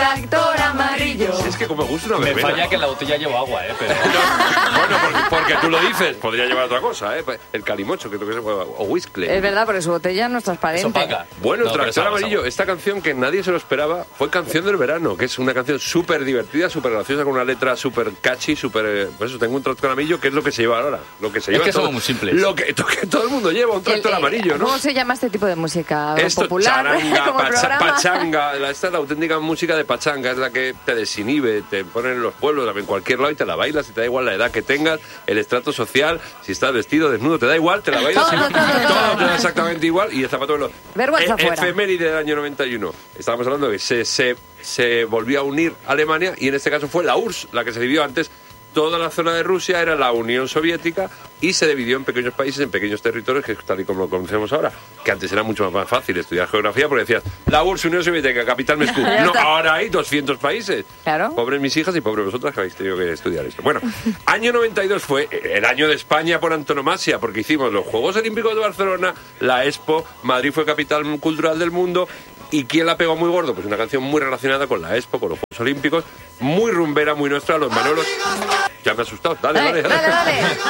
tractor amarillo. Si es que como me gusta una Me verbena. falla que la botella lleva agua, pero... Bueno, porque tú lo dices, podría llevar otra cosa, el calimocho, que es lo que se puede, o whisky. Es verdad, porque su botella no es transparente. Es opaca. Bueno, No, pero Tractor es agua, Amarillo, es agua. esta canción que nadie se lo esperaba, fue Canción del Verano, que es una canción súper divertida, súper graciosa, con una letra súper catchy, súper... Pues eso, tengo un tractor amarillo, que es lo que se lleva ahora. Lo que se lleva que todo, somos muy simples. Lo que todo el mundo lleva, un tractor amarillo, ¿no? ¿Cómo se llama este tipo de música? Esto, ¿Popular? charanga, Como el programa. pachanga, esta es la auténtica música de pachanga, es la que te desinhibe, te ponen en los pueblos, en cualquier lado y te la bailas, y te da igual la edad que tengas, el estrato social, si estás vestido, desnudo, te da igual, te la bailas, Todo te da exactamente igual, y el zapato de Vergüenza fuera. efeméride del año 91. Estábamos hablando de que se volvió a unir Alemania, y en este caso fue la URSS, la que se dividió antes. Toda la zona de Rusia era la Unión Soviética y se dividió en pequeños países, en pequeños territorios, que es tal y como lo conocemos ahora. Que antes era mucho más fácil estudiar geografía porque decías, la URSS, Unión Soviética, capital Moscú. No, ahora hay 200 países. Claro. Pobres mis hijas y pobres vosotras que habéis tenido que estudiar esto. Bueno, año 92 fue el año de España por antonomasia, porque hicimos los Juegos Olímpicos de Barcelona, la Expo, Madrid fue capital cultural del mundo. ¿Y quién la pegó muy gordo? Pues una canción muy relacionada con la Expo, con los Juegos Olímpicos, muy rumbera, muy nuestra, los Manolos. Ya me he asustado. Dale. Dale.